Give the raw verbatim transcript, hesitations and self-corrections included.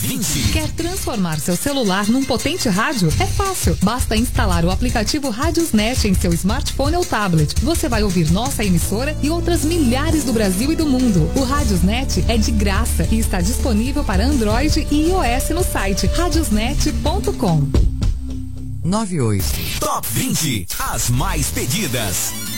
vinte. Quer transformar seu celular num potente rádio? É fácil. Basta instalar o aplicativo Radiosnet em seu smartphone ou tablet. Você vai ouvir nossa emissora e outras milhares do Brasil e do mundo. O Radiosnet é de graça e está disponível para Android e iOS no site radiosnet ponto com. noventa e oito. Top vinte. As mais pedidas.